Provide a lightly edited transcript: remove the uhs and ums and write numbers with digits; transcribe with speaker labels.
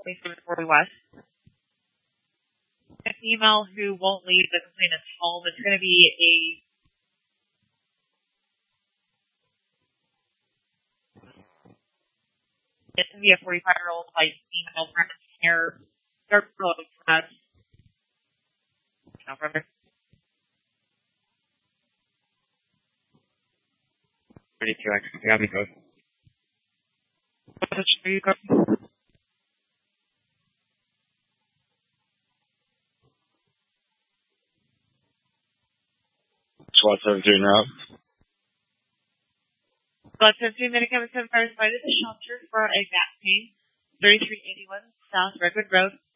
Speaker 1: 2740 West. A female who won't leave the complainant's home. It's going to be a 45-year-old white female, brown hair, dark blue dress. No, brother.
Speaker 2: 32X, you got me code.
Speaker 1: What's the code?
Speaker 2: SWAT 17 route.
Speaker 1: SWAT 17 Medicam 7 fire responded to the shelter for a back pain, 3381 South Redwood Road.